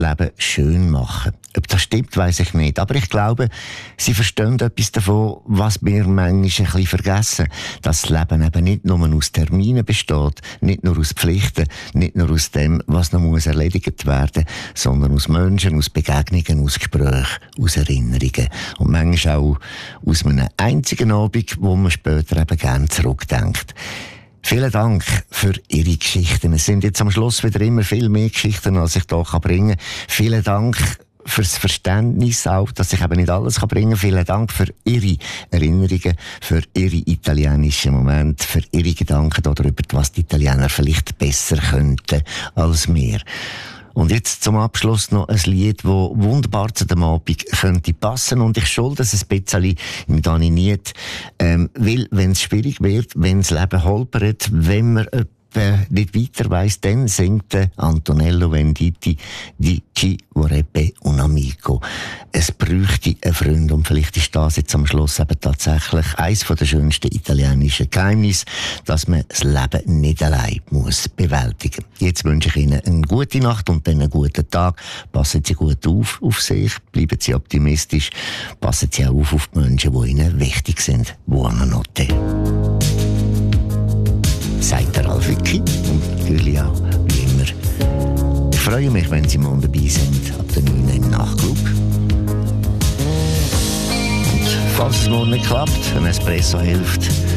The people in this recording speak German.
Leben schön machen. Ob das stimmt, weiss ich nicht. Aber ich glaube, sie verstehen etwas davon, was wir manchmal ein bisschen vergessen. Dass das Leben eben nicht nur aus Terminen besteht, nicht nur aus Pflichten, nicht nur aus dem, was noch muss erledigt werden, sondern aus Menschen, aus Begegnungen, aus Gesprächen, aus Erinnerungen. Und manchmal auch aus einem einzigen Abend, wo man später eben gerne zurückdenkt. Vielen Dank für Ihre Geschichten. Es sind jetzt am Schluss wieder immer viel mehr Geschichten, als ich hier bringen kann. Vielen Dank fürs Verständnis auch, dass ich eben nicht alles bringen kann. Vielen Dank für Ihre Erinnerungen, für Ihre italienischen Momente, für Ihre Gedanken darüber, was die Italiener vielleicht besser könnten als wir. Und jetzt zum Abschluss noch ein Lied, das wunderbar zu dem Abend könnte passen. Und ich schulde es ein bisschen im Dani Niet, weil, wenn es schwierig wird, wenn das Leben holpert, wenn man nicht weiter weiss, dann singt Antonello Venditti «Di ci vorrebbe un amico». Es bräuchte einen Freund. Und vielleicht ist das jetzt am Schluss eben tatsächlich eines der schönsten italienischen Geheimnisse, dass man das Leben nicht allein muss bewältigen. Jetzt wünsche ich Ihnen eine gute Nacht und dann einen guten Tag. Passen Sie gut auf sich, bleiben Sie optimistisch, passen Sie auch auf die Menschen, die Ihnen wichtig sind. Buonanotte. Sagt der Ralf Wicki und natürlich auch, wie immer. Ich freue mich, wenn Sie morgen dabei sind, ab der 9 im Nachtclub. Und falls es morgen nicht klappt, ein Espresso hilft,